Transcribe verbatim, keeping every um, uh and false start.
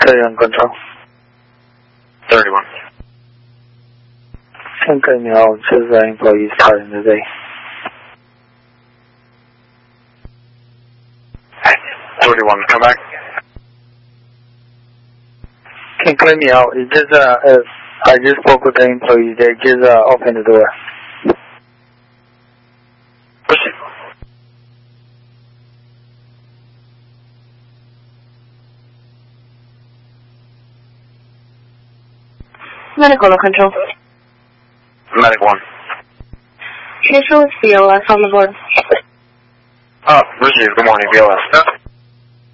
Carry on control. thirty-one. ten claiming all Cesar employees starting today. thirty-one, come back. Can claim me out. It just, uh, uh, I just spoke with the employees. They just, uh, opened the door. Proceed. Medical control. Medic one. Here's with B O S on the board. Oh, received. Good morning, B O S.